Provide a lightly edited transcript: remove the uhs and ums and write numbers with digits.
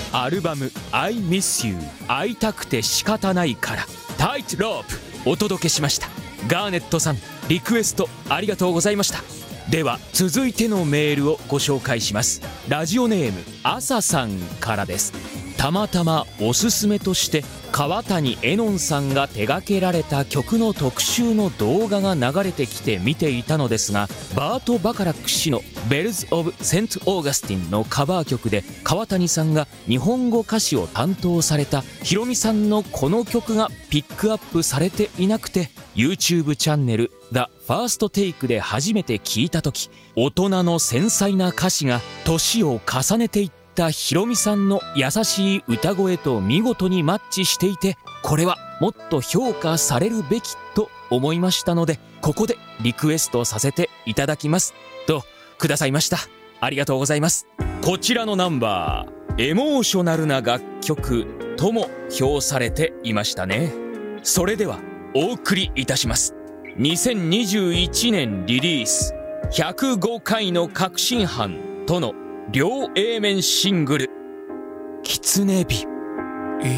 アルバム I Miss You 会いたくて仕方ないからタイトロープお届けしました。ガーネットさん、リクエストありがとうございました。では続いてのメールをご紹介します。ラジオネームあささんからです。たまたまおすすめとして川谷絵音さんが手掛けられた曲の特集の動画が流れてきて見ていたのですが、バート・バカラック氏の「ベルズ・オブ・セント・オーガスティン」のカバー曲で川谷さんが日本語歌詞を担当されたヒロミさんのこの曲がピックアップされていなくて、 YouTube チャンネル「The First Take」で初めて聞いた時、大人の繊細な歌詞が年を重ねていったヒロミさんの優しい歌声と見事にマッチしていて、これはもっと評価されるべきと思いましたので、ここでリクエストさせていただきますとくださいました。ありがとうございます。こちらのナンバー、エモーショナルな楽曲とも評されていましたね。それではお送りいたします。2021年リリース、105回の確信犯との両 A 面シングル、キツネ日。